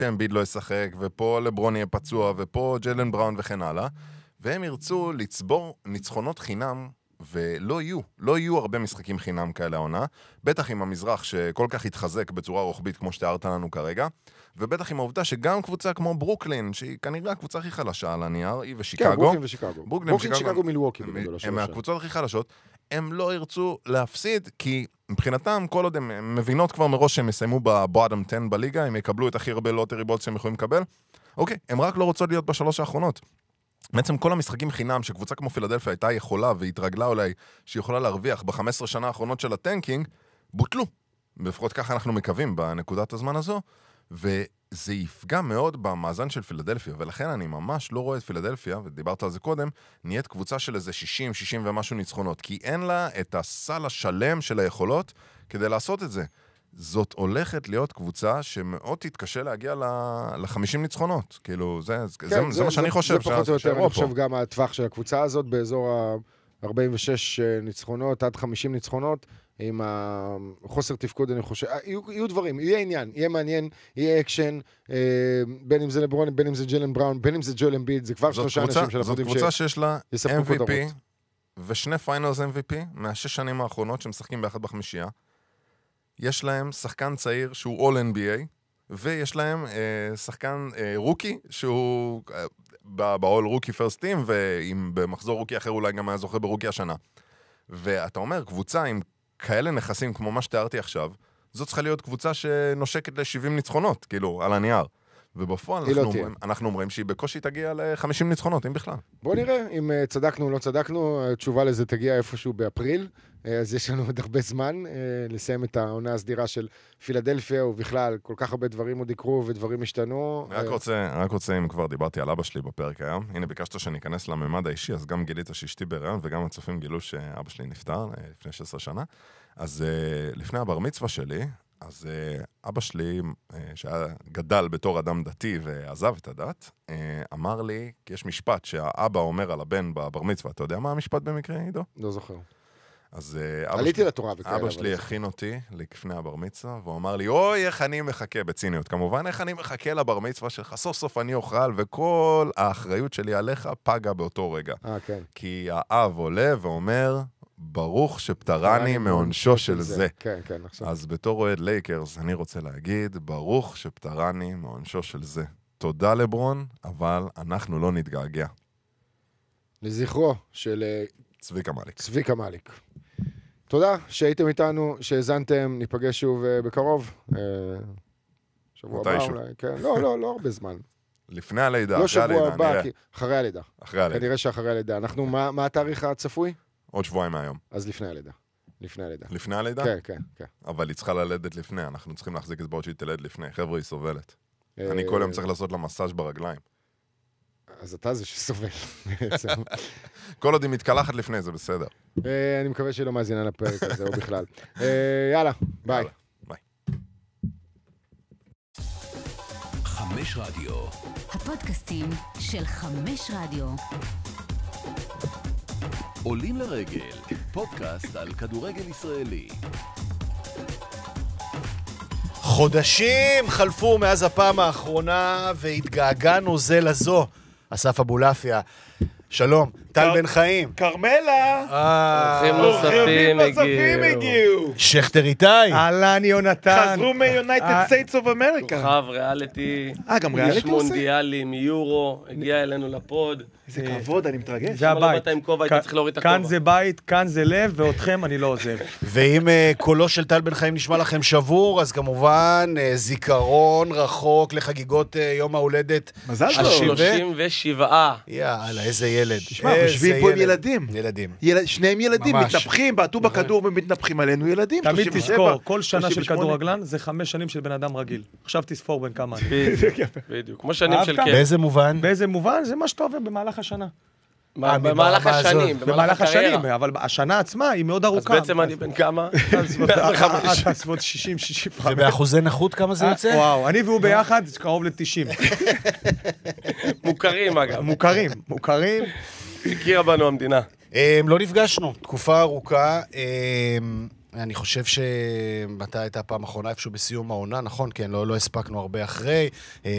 שאמביד לא ישחק, ופה לברון יהיה פצוע, ופה ג'יילן בראון וכן הלאה, והם ירצו לצבור ניצחונות חינם, ולא יהיו הרבה משחקים חינם כאלה העונה, בטח עם המזרח שכל כך התחזק בצורה רוחבית כמו שתיארת לנו כרגע, ובטח עם העובדה שגם קבוצה כמו ברוקלין, שהיא כנראה הקבוצה הכי חלשה על הנייר, היא ושיקגו. כן, ברוקלין ושיקגו. שיקגו מילווקי. הם מהקבוצות הכי חלשות, הם לא ירצו להפסיד, כי מבחינתם, כל עוד הם מבינות כבר מראש שהם יסיימו בבוטום 10 בליגה, הם יקבלו את הכי הרבה לוטרי בולט שהם יכולים לקבל, אוקיי, הם רק לא רוצות להיות בשלוש האחרונות. בעצם כל המשחקים חינם שקבוצה כמו פילדלפיה הייתה יכולה והתרגלה אולי שהיא יכולה להרוויח ב-15 שנה האחרונות של הטנקינג, בוטלו. לפחות ככה אנחנו מקווים בנקודת הזמן הזו, וזה יפגע מאוד במאזן של פילדלפיה, ולכן אני ממש לא רואה את פילדלפיה, ודיברת על זה קודם, נהיית קבוצה של איזה 60 ומשהו ניצחונות, כי אין לה את הסל השלם של היכולות כדי לעשות את זה. זאת הולכת להיות קבוצה שמאוד תתקשה להגיע ל-50 ניצחונות. כאילו, זה מה שאני חושב. זה פחות או יותר, אני חושב גם הטווח של הקבוצה הזאת, באזור ה-46 ניצחונות, עד 50 ניצחונות, עם החוסר תפקוד, אני חושב. יהיו דברים, יהיה עניין, יהיה מעניין, יהיה אקשן, בין אם זה לברון, בין אם זה ג'יילן בראון, בין אם זה ג'ואל אמביד, זה כבר שלושה אנשים של זאת קבוצה שיש לה MVP ושני פיינלס MVP מהשש שנים האחרונות שמשחקים ביחד בחמישייה. יש להם שחקן צעיר שהוא All-NBA, ויש להם שחקן רוקי, שהוא ב-All Rookie First Team, ואם במחזור רוקי אחר אולי גם היה זוכה ברוקי השנה. ואתה אומר, קבוצה עם כאלה נכסים כמו מה שתיארתי עכשיו, זאת צריכה להיות קבוצה שנושקת ל-70 ניצחונות, כאילו, על הנייר. ובפועל אנחנו אומרים שהיא בקושי תגיע ל-50 ניצחונות, אם בכלל. בוא נראה אם צדקנו או לא צדקנו, התשובה לזה תגיע איפשהו באפריל, אז יש לנו עוד הרבה זמן לסיים את העונה הסדירה של פילדלפיה, ובכלל כל כך הרבה דברים עוד יקרו ודברים השתנו. רק רוצה, אם כבר דיברתי על אבא שלי בפרק היום, הנה ביקשת שאני אכנס לממד האישי, אז גם גילית שאשתי בהיריון, וגם הצופים גילו שאבא שלי נפטר לפני 16 שנה, אז לפני הבר מצווה שלי, אז אבא שלי, שהיה גדל בתור אדם דתי ועזב את הדת, אמר לי, כי יש משפט שהאבא אומר על הבן בבר מצווה, אתה יודע מה המשפט במקרה, עידו? לא זוכר. אז עליתי לתורה וכאלה. אבא שלי הכין אותי לפני הבר מצווה, והוא אמר לי, אוי, איך אני מחכה, בציניות כמובן, איך אני מחכה לבר מצווה שלך, סוף סוף אני אוכל, וכל האחריות שלי עליך פגה באותו רגע. כן. כי האב עולה ואומר, ברוך שפטרני מעונשו של זה. כן, כן, עכשיו. אז בתור אוהד לייקרס, אני רוצה להגיד, ברוך שפטרני מעונשו של זה. תודה לברון, אבל אנחנו לא נתגעגע. לזכרו של צביקה מליק. תודה שהייתם איתנו, שהזנתם, ניפגש שוב בקרוב. שבוע הבא אולי, כן. לא הרבה זמן. לפני הלידה, לא אחרי שבוע הלידה, הבא, אחרי הלידה. כנראה שאחרי הלידה. אנחנו, מה התאריך הצפוי? עוד שבועיים מהיום. אז לפני הלידה. לפני הלידה? כן. אבל היא צריכה ללדת לפני, אנחנו צריכים להחזיק את בעוד שהיא תלד לפני. חבר'ה, היא סובלת. אני כל יום צריך לעשות לה מסאז' ברגליים. אז אתה זה שסובל בעצם. כל עוד היא מתקלחת לפני, זה בסדר. אני מקווה שהיא לא מאזינה לפרק הזה, או בכלל. יאללה, ביי. ביי. 5 רדיו. הפודקאסטים של 5 רדיו. עולים לרגל, פודקאסט על כדורגל ישראלי. חודשים חלפו מאז הפעם האחרונה והתגעגענו זה לזו. אסף אבולעפיה, שלום, טל בן חיים. קרמלה. אורחים נוספים הגיעו. שכתר איתי. אהלן יונתן. חזרו מיונייטד סטייטס אוף אמריקה. כוכב ריאליטי. גם ריאליטי איש מונדיאלי מיורו, הגיע אלינו לפוד. איזה כבוד, אני מתרגש. זה הבית. לא באת עם כובע, הייתי צריך להוריד את הכובע. כאן זה בית, כאן זה לב, ואותכם אני לא עוזב. ואם קולו של טל בן חיים נשמע לכם שבור, אז כמובן זיכרון רחוק לחגיגות יום ההולדת. מזל טוב. 37. יאללה, איזה ילד. תשמע, חושבים פה עם ילדים. שניהם ילדים, מתנפחים, בעטו בכדור ומתנפחים עלינו ילדים. תמיד תזכור, כל שנה של כדורגלן זה 5 שנים של בן אדם רגיל. עכשיו תספור בין כמה. בדיוק, כמו שנים של כיף. באיזה מובן? באיזה מובן? זה מה שאתה עובר במהלך השנה. במהלך השנים. במהלך השנים, אבל השנה עצמה היא מאוד ארוכה. אז בעצם אני בן כמה? אתה סביבות 60. ובאחוזי נכות כמה זה יוצא? וואו, אני והוא ביחד קרוב ל-90. מוכרים אגב. מוכרים. הכירה בנו המדינה. לא נפגשנו, תקופה ארוכה. אני חושב שמתי הייתה הפעם האחרונה איפשהו בסיום העונה, נכון? כן, לא הספקנו הרבה אחרי.